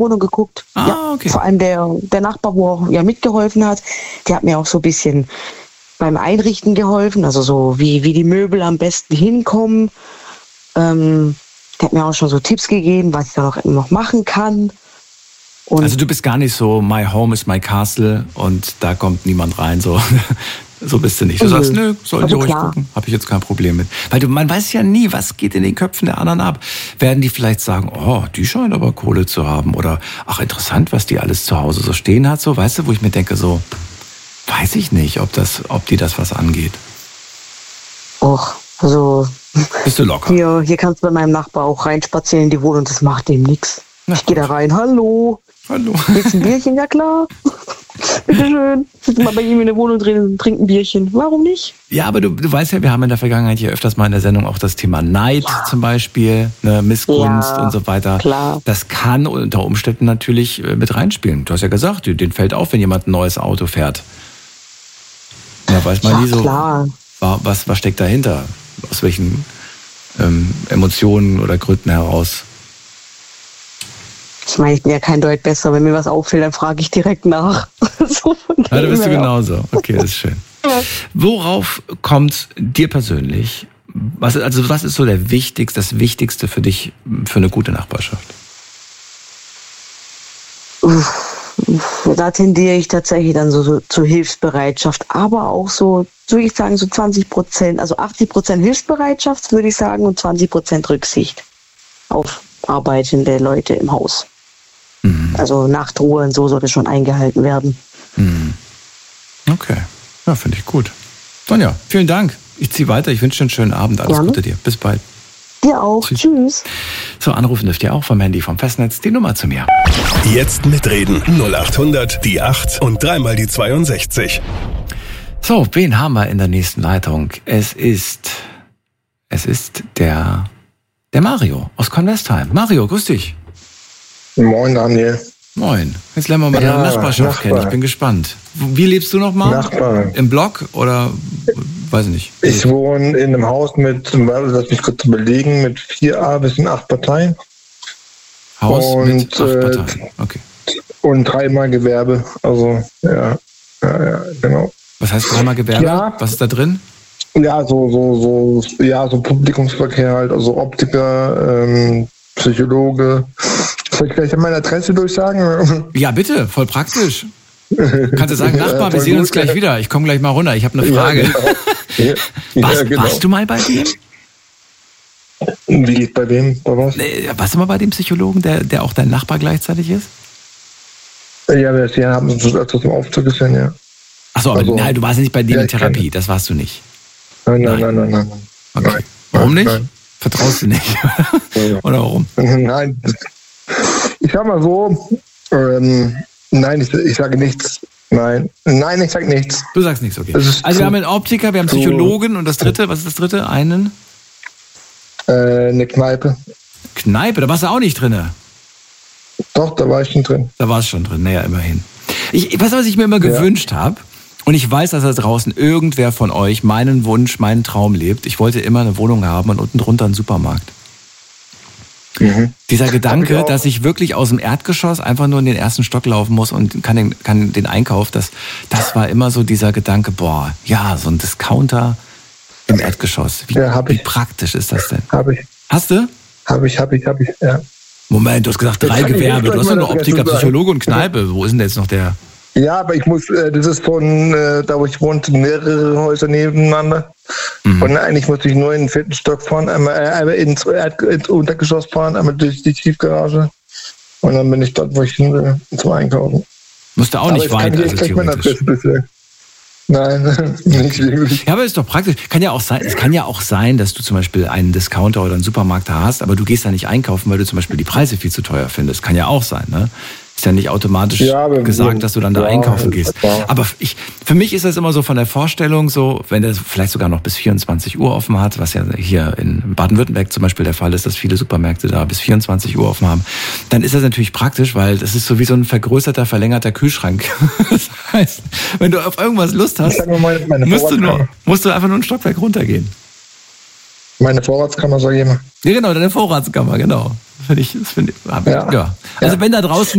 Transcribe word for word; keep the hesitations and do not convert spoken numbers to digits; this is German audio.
Wohnung geguckt. Ah, ja, okay. Vor allem der, der Nachbar, wo auch ja mitgeholfen hat, der hat mir auch so ein bisschen beim Einrichten geholfen, also so wie, wie die Möbel am besten hinkommen. Ähm, der hat mir auch schon so Tipps gegeben, was ich da noch, noch machen kann. Und also du bist gar nicht so, my home is my castle und da kommt niemand rein, so, so bist du nicht. Du nö. sagst, nö, sollen die Also ruhig klar. gucken, habe ich jetzt kein Problem mit. Weil du, man weiß ja nie, was geht in den Köpfen der anderen ab. Werden die vielleicht sagen, oh, die scheint aber Kohle zu haben oder, ach interessant, was die alles zu Hause so stehen hat, so, weißt du, wo ich mir denke, so, weiß ich nicht, ob das, ob die das was angeht. Och, also Bist du locker? hier, hier kannst du bei meinem Nachbar auch reinspazieren in die Wohnung, das macht dem nichts. Na Ich gehe da rein, hallo, Hallo. willst du ein Bierchen? Ja klar. Bitteschön. Sitz mal bei ihm in der Wohnung drin und trink ein Bierchen. Warum nicht? Ja, aber du, du weißt ja, wir haben in der Vergangenheit hier öfters mal in der Sendung auch das Thema Neid Ja. zum Beispiel, ne, Missgunst Ja, und so weiter. klar. Das kann unter Umständen natürlich äh, mit reinspielen. Du hast ja gesagt, denen fällt auf, wenn jemand ein neues Auto fährt. Ja, weiß man Ja, nie so, klar. wa- was, was steckt dahinter? Aus welchen ähm, Emotionen oder Gründen heraus? Ich meine, ich bin ja kein Deut besser. Wenn mir was auffällt, dann frage ich direkt nach. So von Ja, da bist du dem her. genauso. Okay, das ist schön. Worauf kommt dir persönlich, was, also was ist so der wichtigste, das Wichtigste für dich, für eine gute Nachbarschaft? Da tendiere ich tatsächlich dann so, so zur Hilfsbereitschaft, aber auch so, so würde ich sagen, so zwanzig Prozent, also achtzig Prozent Hilfsbereitschaft, würde ich sagen, und zwanzig Prozent Rücksicht auf arbeitende Leute im Haus. Mhm. Also Nachtruhe und so sollte schon eingehalten werden. Mhm. Okay, ja, finde ich gut. Sonja, vielen Dank. Ich ziehe weiter. Ich wünsche dir einen schönen Abend. Alles Gerne. Gute dir. Bis bald. Dir auch. Tschüss. Tschüss. So, anrufen dürft ihr auch vom Handy vom Festnetz. Die Nummer zu mir. Jetzt mitreden. null acht hundert, die acht und dreimal die zweiundsechzig. So, wen haben wir in der nächsten Leitung? Es ist, es ist der, der Mario aus Convestheim. Mario, grüß dich. Moin, Daniel. Moin. Jetzt lernen wir mal Ja, deine Nachbarschaft Nachbar. kennen. Ich bin gespannt. Wie lebst du noch mal? Nachbar. Im Block oder weiß ich nicht? Ich wohne in einem Haus mit, lass mich kurz überlegen, mit vier A bis in acht Parteien Haus mit und, acht äh, Parteien. Okay. und dreimal Gewerbe. Also, ja, ja, ja, genau. Was heißt dreimal Gewerbe? Ja. Was ist da drin? Ja, so, so, so, ja, so Publikumsverkehr halt, also Optiker, ähm, Psychologe. Soll ich gleich meine Adresse durchsagen? Ja, bitte, voll praktisch. Kannst du sagen, Nachbar, Ja, wir voll sehen uns gut, gleich ja. wieder. Ich komme gleich mal runter. Ich habe eine Frage. Ja, genau. Warst, Ja, genau. warst du mal bei dem? Wie geht bei wem? Bei was? Nee, warst du mal bei dem Psychologen, der, der auch dein Nachbar gleichzeitig ist? Ja, wir ja, haben uns öfters im Aufzug gesehen, ja. Achso, aber Also, nein, du warst nicht bei dem ja, in ich Therapie. kenn- Das warst du nicht. Nein, nein, Nein. nein, nein, nein. nein. Okay. Nein. Warum nicht? Nein. Vertraust du nicht? Ja. Oder warum? Nein. Ich sag mal so, ähm, nein, ich, ich sage nichts. Nein, nein, ich sage nichts. Du sagst nichts, okay. Das ist Also zu- wir haben einen Optiker, wir haben zu- Psychologen und das dritte, was ist das dritte? Einen? Äh, eine Kneipe. Kneipe, da warst du auch nicht drin. Doch, da war ich schon drin. Da war es schon drin, naja, immerhin. Ich, weißt du, was ich mir immer Ja. gewünscht habe? Und ich weiß, dass da draußen irgendwer von euch meinen Wunsch, meinen Traum lebt. Ich wollte immer eine Wohnung haben und unten drunter einen Supermarkt. Mhm. Dieser Gedanke, Hab ich auch. dass ich wirklich aus dem Erdgeschoss einfach nur in den ersten Stock laufen muss und kann den, kann den Einkauf, das, das war immer so dieser Gedanke, boah, ja, so ein Discounter im Erdgeschoss. Wie, Ja, hab wie ich. praktisch ist das denn? Habe ich, Hast du? habe ich, habe ich, habe ich, ja. Moment, du hast gesagt drei Jetzt kann ich Gewerbe. jetzt Du hast doch gleich nur mal das Optiker, dazu sagen. Psychologe und Kneipe. Wo ist denn jetzt noch der? Ja, aber ich muss, äh, das ist von, äh, da wo ich wohnte, mehrere Häuser nebeneinander. Mhm. Und eigentlich musste ich nur in den vierten Stock fahren, einmal, äh, einmal ins, Erd- ins Untergeschoss fahren, einmal durch die Tiefgarage. Und dann bin ich dort, wo ich hin will, zum Einkaufen. Musst du auch nicht aber weit, jetzt also kann ich meine theoretisch. Adresse bisher. Nein, nicht wirklich. Ja, aber ist doch praktisch. Kann ja auch sein, es kann ja auch sein, dass du zum Beispiel einen Discounter oder einen Supermarkt da hast, aber du gehst da nicht einkaufen, weil du zum Beispiel die Preise viel zu teuer findest. Kann ja auch sein, ne? Ist ja nicht automatisch Ja, aber- gesagt, dass du dann da ja, einkaufen ist gehst. klar. Aber ich, für mich ist das immer so von der Vorstellung so, wenn der vielleicht sogar noch bis vierundzwanzig Uhr offen hat, was ja hier in Baden-Württemberg zum Beispiel der Fall ist, dass viele Supermärkte da bis vierundzwanzig Uhr offen haben, dann ist das natürlich praktisch, weil das ist so wie so ein vergrößerter, verlängerter Kühlschrank. Das heißt, wenn du auf irgendwas Lust hast, Ich sag mal, meine, meine, musst du, nur, Vorratskammer. musst du einfach nur ein Stockwerk runtergehen. Meine Vorratskammer, sag ich immer. Ja, genau, deine Vorratskammer, genau. Das finde ich, das finde ich, ja. Ja. ja. Also wenn da draußen